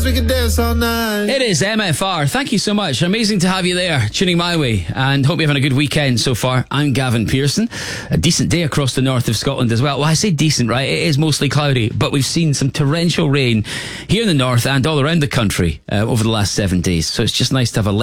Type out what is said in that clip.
We can dance all night. It is MFR. Thank you so much. Amazing to have you there, tuning my way, and hope you're having a good weekend so far. I'm Gavin Pearson. A decent day across the north of Scotland as well. Well, I say decent, right? It is mostly cloudy, but we've seen some torrential rain here in the north and all around the country over the last 7 days. So it's just nice to have a